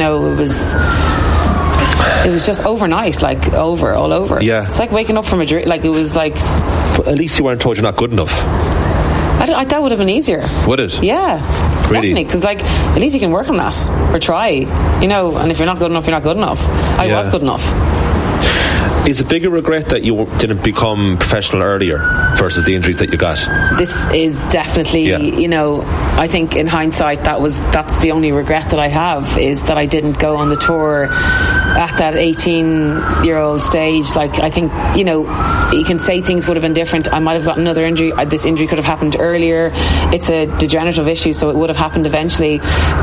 was just overnight, like, all over. Yeah. It's like waking up from a dream. Like, it was like... But at least you weren't told you're not good enough. That would have been easier. Would it? Yeah. Really? Definitely, because, like, at least you can work on that, or try, and if you're not good enough, you're not good enough. I was good enough. Is it a bigger regret that you didn't become professional earlier versus the injuries that you got? This is definitely, I think in hindsight that's the only regret that I have, is that I didn't go on the tour at that 18-year-old stage. Like, I think, you can say things would have been different. I might have got another injury. This injury could have happened earlier. It's a degenerative issue, so it would have happened eventually.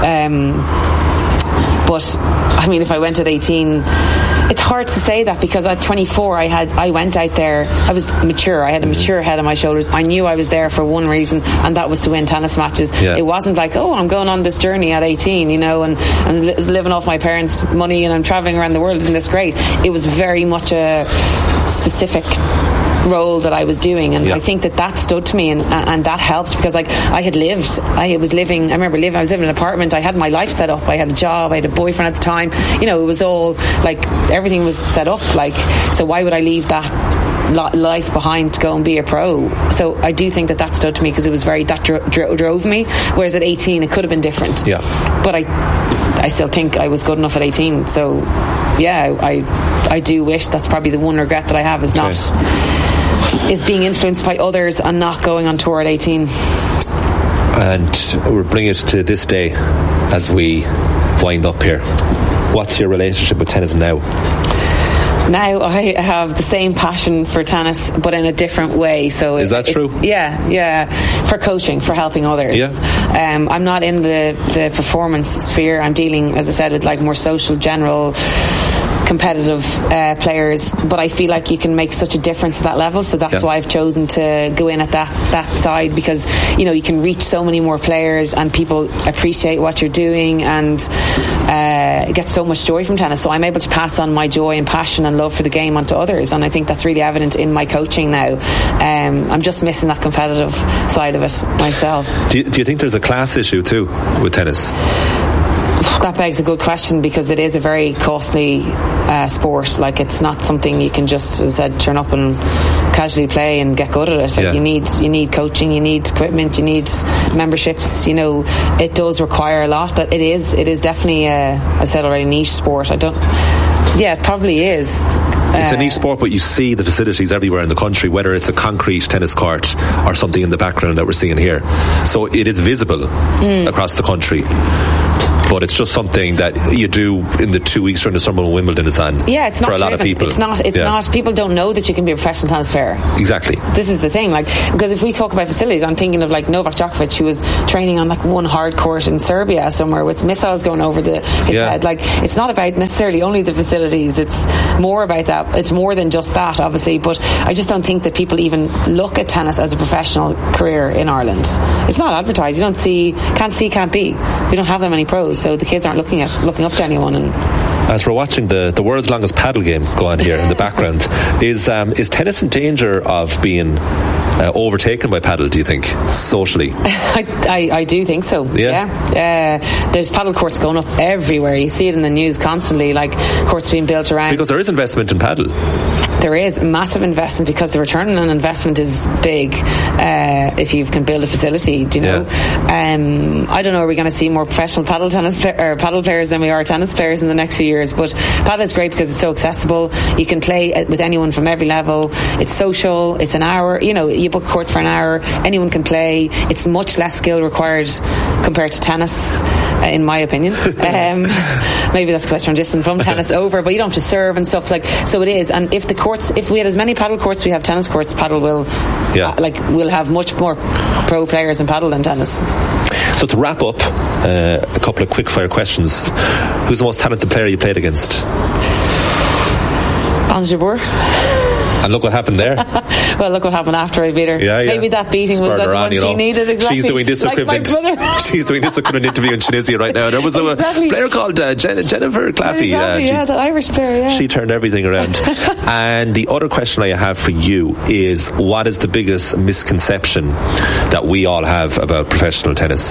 But, I mean, if I went at 18... It's hard to say that, because at 24 I went out there, I was mature, I had a mature head on my shoulders. I knew I was there for one reason, and that was to win tennis matches. It wasn't like, I'm going on this journey at 18, and I'm living off my parents' money and I'm travelling around the world, isn't this great? It was very much a specific role that I was doing, and I think that stood to me, and that helped, because, like, I was living in an apartment, I had my life set up, I had a job, I had a boyfriend at the time, it was all, like, everything was set up, like, so why would I leave that life behind to go and be a pro? So I do think that stood to me, because it was that drove me, whereas at 18 it could have been different. But I still think I was good enough at 18, so I do wish, that's probably the one regret that I have, is being influenced by others and not going on tour at 18. And we're bringing it to this day. as we wind up here. What's your relationship with tennis now? Now I have the same passion for tennis, but in a different way. So is that true? Yeah. For coaching, for helping others. Yeah. I'm not in the performance sphere. I'm dealing, as I said, with like more social, general, competitive players. But I feel like you can make such a difference at that level. So that's why I've chosen to go in at that side, because you can reach so many more players and people appreciate what you're doing and get so much joy from tennis. So I'm able to pass on my joy and passion and love for the game onto others, and I think that's really evident in my coaching now. I'm just missing that competitive side of it myself. Do you think there's a class issue too with tennis? That begs a good question, because it is a very costly sport. Like, it's not something you can just, as I said, turn up and casually play and get good at it. Like, you need coaching, you need equipment, you need memberships. It does require a lot. But it is definitely as I said already, niche sport. It probably is. It's a niche sport, but you see the facilities everywhere in the country, whether it's a concrete tennis court or something in the background that we're seeing here. So it is visible across the country. But it's just something that you do in the 2 weeks during the summer when Wimbledon is on. Yeah, it's not for a lot of people. It's not. People don't know that you can be a professional tennis player. Exactly. This is the thing. Because if we talk about facilities, I'm thinking of Novak Djokovic, who was training on one hard court in Serbia somewhere with missiles going over his head. It's not about necessarily only the facilities. It's more about that. It's more than just that, obviously. But I just don't think that people even look at tennis as a professional career in Ireland. It's not advertised. You don't see, can't be. We don't have that many pros. So the kids aren't looking up to anyone. And as we're watching the world's longest paddle game go on here in the background, is tennis in danger of being overtaken by paddle, do you think, socially? I do think so. Yeah. There's paddle courts going up everywhere. You see it in the news constantly, courts being built around. Because there is investment in paddle. There is massive investment, because the return on investment is big if you can build a facility. Do you know? I don't know, are we going to see more professional paddle players than we are tennis players in the next few years? But paddle is great because it's so accessible. You can play with anyone from every level. It's social. It's an hour. You book a court for an hour. Anyone can play. It's much less skill required compared to tennis, in my opinion. Maybe that's because I transitioned from tennis over, but you don't have to serve and stuff so it is. And if we had as many paddle courts we have tennis courts, paddle will we'll have much more pro players in paddle than tennis. So to wrap up, a couple of quick fire questions. Who's the most talented player you played against? Ons Jabeur. And look what happened there. Well, look what happened after I beat her. Yeah. Maybe that beating Spurred was the one she needed. Exactly. She's doing this equivalent. She's doing this equivalent interview in Tunisia right now. There was a player called Jennifer Claffey. That Irish player. Yeah. She turned everything around. And the other question I have for you is, what is the biggest misconception that we all have about professional tennis?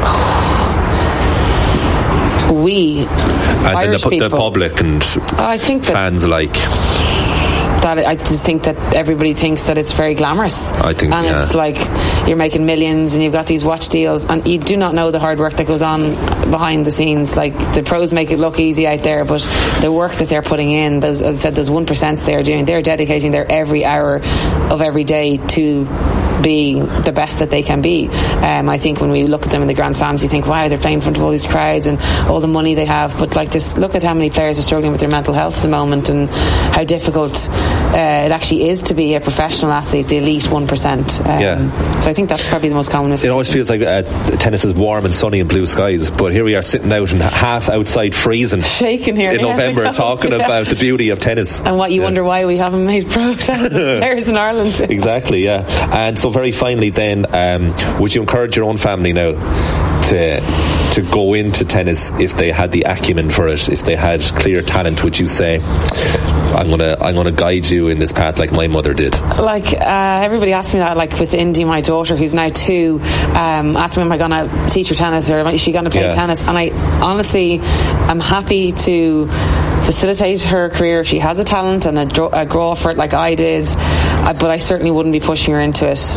We, as Irish in the public and I think fans alike. I just think that everybody thinks that it's very glamorous. It's like you're making millions and you've got these watch deals, and you do not know the hard work that goes on behind the scenes. The pros make it look easy out there, but the work that they're putting in, as I said, those 1% they're doing, they're dedicating their every hour of every day to be the best that they can be. I think when we look at them in the Grand Slams, you think, wow, they're playing in front of all these crowds and all the money they have, but look at how many players are struggling with their mental health at the moment, and how difficult it actually is to be a professional athlete, the elite 1%. So I think that's probably the most common misconception. It always feels like tennis is warm and sunny and blue skies, but here we are sitting out and half outside freezing, shaking here in November, talking about the beauty of tennis. And what you wonder why we haven't made pro tennis players in Ireland. Exactly, yeah. And so very finally then, would you encourage your own family now to go into tennis if they had the acumen for it, if they had clear talent? Would you say, I'm gonna guide you in this path like my mother did? Everybody asks me that, with Indy, my daughter, who's now 2, asked me, am I gonna teach her tennis, or is she gonna play tennis? And I honestly am happy to facilitate her career if she has a talent and a grow for it like I did, but I certainly wouldn't be pushing her into it.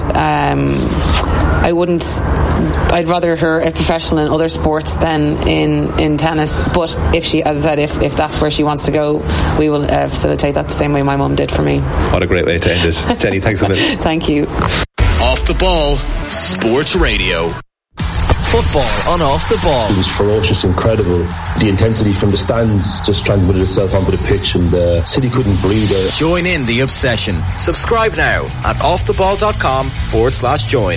I'd rather her a professional in other sports than in tennis, but if she, as I said, if that's where she wants to go, we will facilitate that the same way my mum did for me. What a great way to end it. Jenny, thanks a million. Thank you. Off the Ball Sports Radio. Football on Off the Ball. It was ferocious, incredible. The intensity from the stands just transmitted itself onto the pitch, and the city couldn't breathe. Join in the obsession. Subscribe now at offtheball.com/join.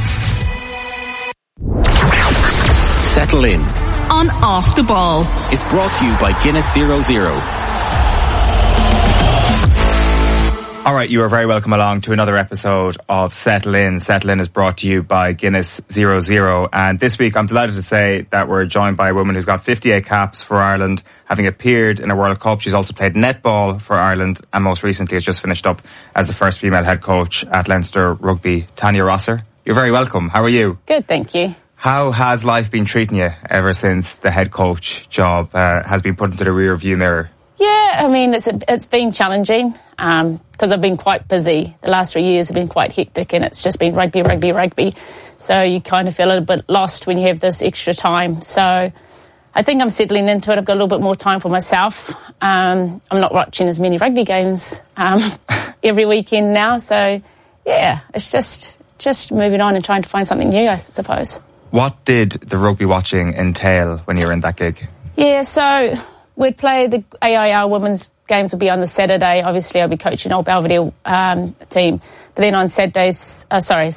Settle in on Off the Ball. It's brought to you by Guinness 00. Alright, you are very welcome along to another episode of Settle In. Settle In is brought to you by Guinness 00. And this week I'm delighted to say that we're joined by a woman who's got 58 caps for Ireland, having appeared in a World Cup. She's also played netball for Ireland and most recently has just finished up as the first female head coach at Leinster Rugby. Tanya Rosser, you're very welcome. How are you? Good, thank you. How has life been treating you ever since the head coach job has been put into the rear view mirror? Yeah, I mean, it's been challenging because I've been quite busy. The last 3 years have been quite hectic and it's just been rugby. So you kind of feel a little bit lost when you have this extra time. So I think I'm settling into it. I've got a little bit more time for myself. I'm not watching as many rugby games every weekend now. So, yeah, it's just moving on and trying to find something new, I suppose. What did the rugby watching entail when you were in that gig? Yeah, so we'd play the AIR women's games would be on the Saturday. Obviously, I'll be coaching Old Belvedere team. But then on Sundays,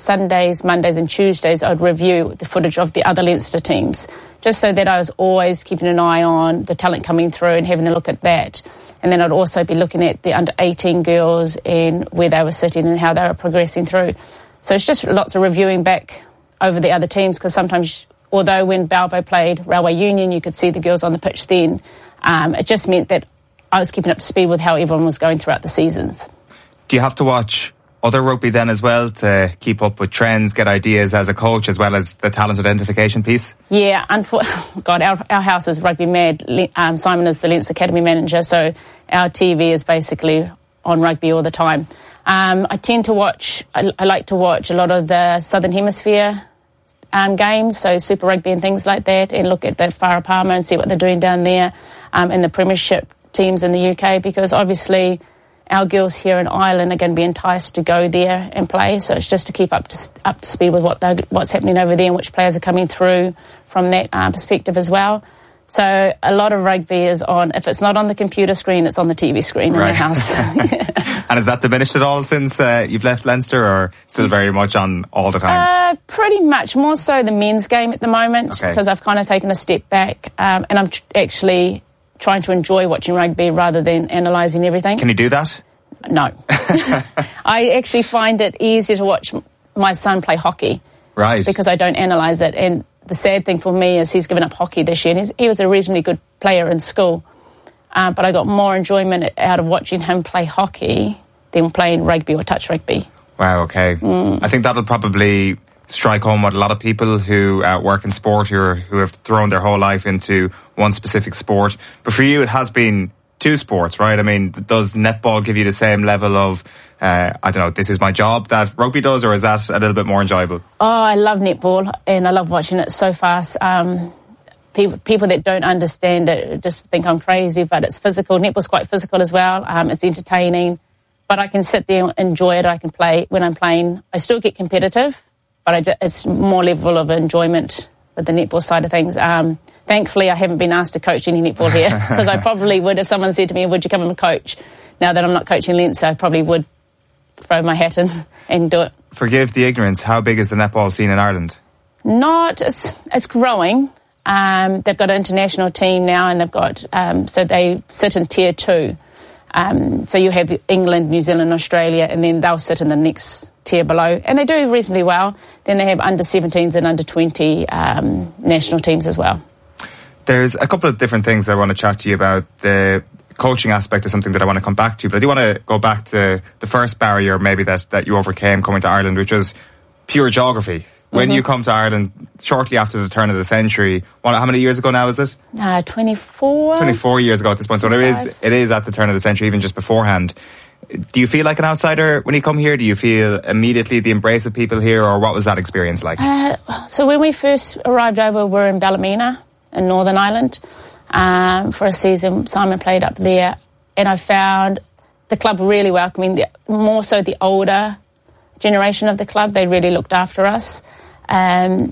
Mondays and Tuesdays, I'd review the footage of the other Leinster teams, just so that I was always keeping an eye on the talent coming through and having a look at that. And then I'd also be looking at the under-18 girls and where they were sitting and how they were progressing through. So it's just lots of reviewing back over the other teams, because sometimes, although when Balvo played Railway Union, you could see the girls on the pitch then, it just meant that I was keeping up to speed with how everyone was going throughout the seasons. Do you have to watch other rugby then as well to keep up with trends, get ideas as a coach, as well as the talent identification piece? Yeah, God, our house is rugby mad. Simon is the Leinster Academy manager, so our TV is basically on rugby all the time. I tend to watch, I like to watch a lot of the Southern Hemisphere games, so Super Rugby and things like that, and look at the Farah Palmer and see what they're doing down there, and the Premiership teams in the UK, because obviously our girls here in Ireland are going to be enticed to go there and play, so it's just to keep up to speed with what's happening over there and which players are coming through from that perspective as well. So a lot of rugby is on, if it's not on the computer screen, it's on the TV screen in the house. And has that diminished at all since you've left Leinster, or still very much on all the time? Pretty much, more so the men's game at the moment, because I've kind of taken a step back, and I'm actually trying to enjoy watching rugby rather than analysing everything. Can you do that? No. I actually find it easier to watch my son play hockey. Right. Because I don't analyse it, and the sad thing for me is he's given up hockey this year, and he was a reasonably good player in school. But I got more enjoyment out of watching him play hockey than playing rugby or touch rugby. Wow, okay. I think that'll probably strike home with a lot of people who work in sport, who have thrown their whole life into one specific sport. But for you, it has been two sports, right? I mean, does netball give you the same level of, this is my job that rugby does, or is that a little bit more enjoyable? Oh, I love netball, and I love watching it so fast. People that don't understand it just think I'm crazy, but it's physical. Netball's quite physical as well. It's entertaining, but I can sit there and enjoy it. I can play when I'm playing. I still get competitive, but it's more level of enjoyment with the netball side of things. Thankfully, I haven't been asked to coach any netball here, because I probably would if someone said to me, would you come and coach? Now that I'm not coaching Leinster, I probably would throw my hat in and do it. Forgive the ignorance, how big is the netball scene in Ireland? It's growing. They've got an international team now, and they've got, so they sit in tier 2. So you have England, New Zealand, Australia, and then they'll sit in the next tier below, and they do reasonably well. Then they have under 17s and under 20 national teams as well. There's a couple of different things I want to chat to you about. The coaching aspect is something that I want to come back to, but I do want to go back to the first barrier maybe that you overcame coming to Ireland, which was pure geography. When you come to Ireland shortly after the turn of the century, how many years ago now is it? 24. 24 years ago at this point, so it is at the turn of the century, even just beforehand. Do you feel like an outsider when you come here? Do you feel immediately the embrace of people here, or what was that experience like? So when we first arrived over, we were in Ballymena in Northern Ireland for a season. Simon played up there, and I found the club really welcoming, more so the older generation of the club. They really looked after us.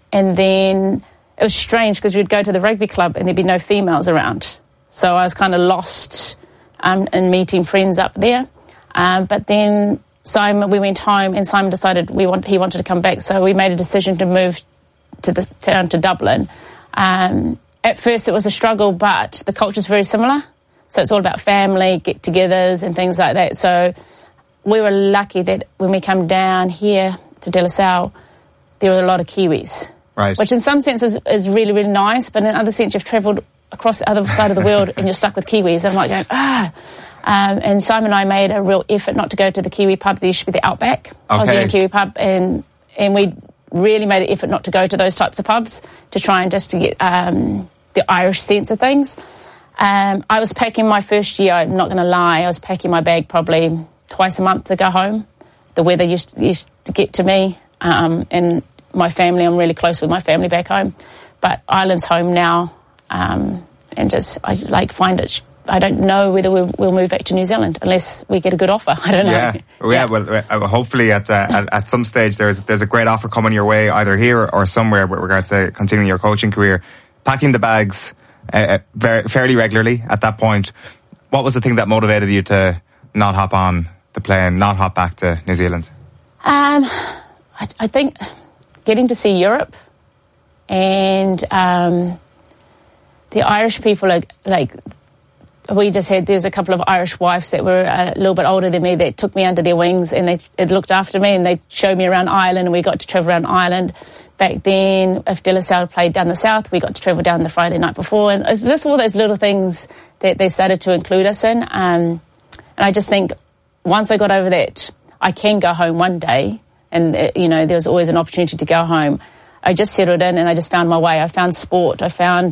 And then it was strange because we'd go to the rugby club and there'd be no females around. So I was kind of lost in meeting friends up there. But then we went home and Simon decided he wanted to come back. So we made a decision to move down to Dublin. At first it was a struggle, but the culture's very similar. So it's all about family, get-togethers and things like that. So we were lucky that when we come down here to De La Salle, there were a lot of Kiwis. Right. Which in some sense is really, really nice, but in other sense you've travelled across the other side of the world and you're stuck with Kiwis. I'm like going, and Simon and I made a real effort not to go to the Kiwi pub. There used to be the Outback, Aussie and Kiwi pub, and we really made an effort not to go to those types of pubs to try and just to get the Irish sense of things. I was packing my first year, I'm not going to lie, I was packing my bag probably twice a month to go home. The weather used to get to me, and my family, I'm really close with my family back home. But Ireland's home now, and I find it, I don't know whether we'll move back to New Zealand unless we get a good offer. I don't know. Yeah. Well, hopefully at some stage there's a great offer coming your way, either here or somewhere with regards to continuing your coaching career. Packing the bags fairly regularly at that point, what was the thing that motivated you to not hop on the plane, not hop back to New Zealand? I think getting to see Europe and the Irish people are like, there's a couple of Irish wives that were a little bit older than me that took me under their wings and they looked after me and they showed me around Ireland and we got to travel around Ireland. Back then, if De La Salle played down the south, we got to travel down the Friday night before. And it's just all those little things that they started to include us in. And I just think once I got over that, I can go home one day. And, there was always an opportunity to go home. I just settled in and I just found my way. I found sport. I found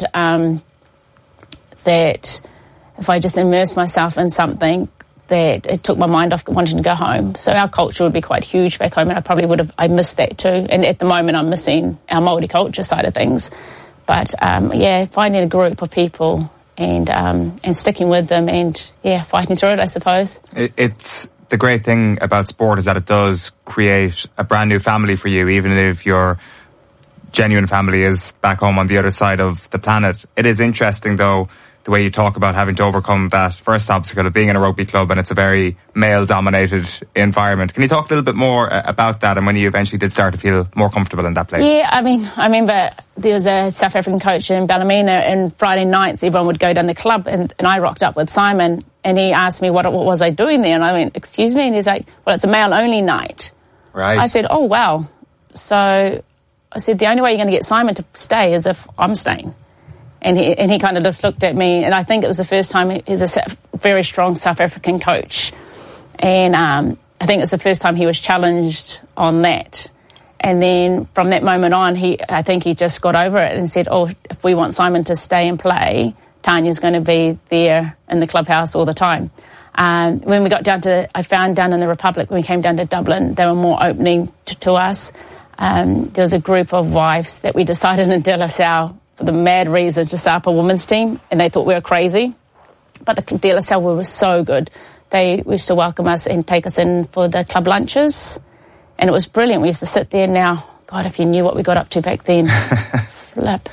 that if I just immersed myself in something, that it took my mind off wanting to go home. So our culture would be quite huge back home, and I missed that too. And at the moment I'm missing our Māori culture side of things. But finding a group of people and sticking with them and fighting through it, I suppose. It's the great thing about sport is that it does create a brand new family for you, even if your genuine family is back home on the other side of the planet. It is interesting though, the way you talk about having to overcome that first obstacle of being in a rugby club, and it's a very male-dominated environment. Can you talk a little bit more about that and when you eventually did start to feel more comfortable in that place? Yeah, I remember there was a South African coach in Ballymena, and Friday nights everyone would go down the club, and I rocked up with Simon, and he asked me what was I doing there, and I went, excuse me, and he's like, well, it's a male-only night. Right. I said, oh, wow. So I said, the only way you're going to get Simon to stay is if I'm staying. And he kind of just looked at me, and I think it was the first time he's a very strong South African coach. And I think it was the first time he was challenged on that. And then from that moment on, I think he just got over it and said, oh, if we want Simon to stay and play, Tanya's going to be there in the clubhouse all the time. When we got I found down in the Republic, when we came down to Dublin, they were more opening to us. There was a group of wives that we decided in De La Salle, for the mad reason, to start up a women's team, and they thought we were crazy. But the De La Salle were so good. They used to welcome us and take us in for the club lunches, and it was brilliant. We used to sit there now. God, if you knew what we got up to back then. Flip.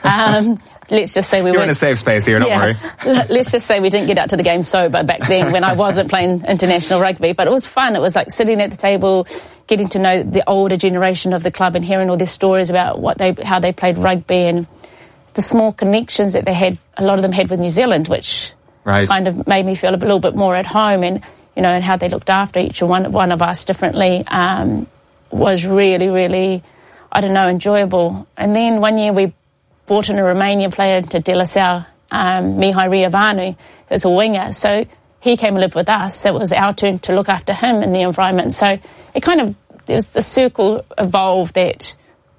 Let's just say You're in a safe space here, don't worry. Let's just say we didn't get out to the game sober back then when I wasn't playing international rugby. But it was fun. It was like sitting at the table, getting to know the older generation of the club and hearing all their stories about how they played rugby and the small connections that they had, a lot of them had with New Zealand, which kind of made me feel a little bit more at home, and and how they looked after each one of us differently was really, really, enjoyable. And then one year we brought in a Romanian player to De La Salle, Mihai Riavanu, who was a winger. So he came and lived with us. So it was our turn to look after him in the environment. So the circle evolved that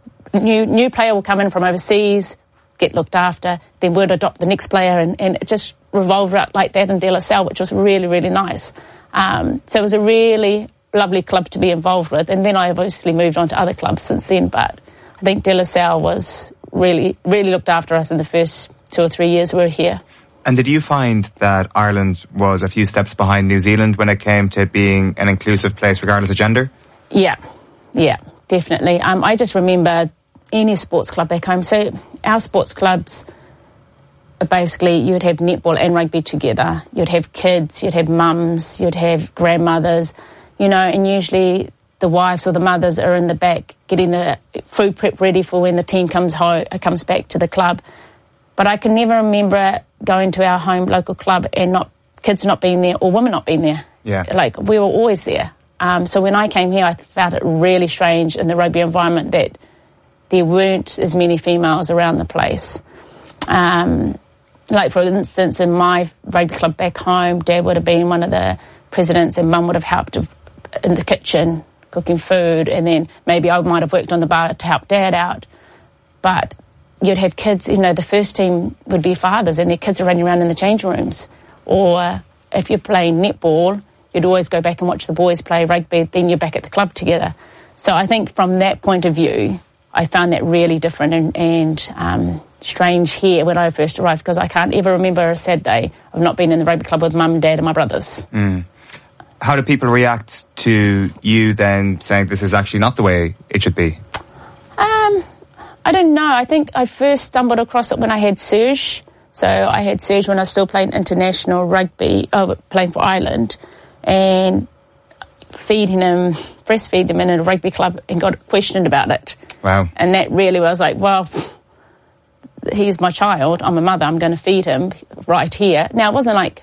new player will come in from overseas, get looked after, then we'd adopt the next player, and it just revolved out like that in De La Salle, which was really, really nice. So it was a really lovely club to be involved with, and then I obviously moved on to other clubs since then, but I think De La Salle was really, really looked after us in the first 2 or 3 years we were here. And did you find that Ireland was a few steps behind New Zealand when it came to being an inclusive place regardless of gender? Yeah, definitely. I just remember any sports club back home. So our sports clubs are basically, you'd have netball and rugby together. You'd have kids, you'd have mums, you'd have grandmothers, you know, and usually the wives or the mothers are in the back getting the food prep ready for when the team comes back to the club. But I can never remember going to our home local club and kids not being there or women not being there. Yeah. Like, we were always there. So when I came here, I felt it really strange in the rugby environment that there weren't as many females around the place. Like, for instance, in my rugby club back home, Dad would have been one of the presidents and Mum would have helped in the kitchen, cooking food, and then maybe I might have worked on the bar to help Dad out. But you'd have kids, you know, the first team would be fathers and their kids are running around in the change rooms. Or if you're playing netball, you'd always go back and watch the boys play rugby, then you're back at the club together. So I think from that point of view, I found that really different and strange here when I first arrived, because I can't ever remember a sad day of not being in the rugby club with Mum, Dad and my brothers. How do people react to you then saying this is actually not the way it should be? I don't know. I think I first stumbled across it when I had Serge. So I had Serge when I was still playing international rugby, playing for Ireland, and breastfeed him in a rugby club and got questioned about it. Wow. And that really was like, well, he's my child, I'm a mother, I'm going to feed him right here. Now, it wasn't like